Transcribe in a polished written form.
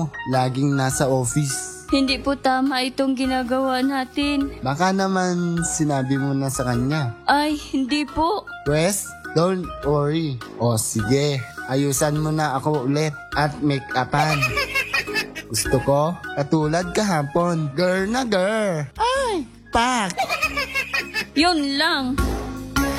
laging nasa office. Hindi po tama itong ginagawa natin. Baka naman sinabi mo na sa kanya. Ay, hindi po. Pwes, don't worry. O sige, ayusan mo na ako ulit at make-upan. Gusto ko, katulad kahapon, girl na girl. Ay, pak! Yun lang.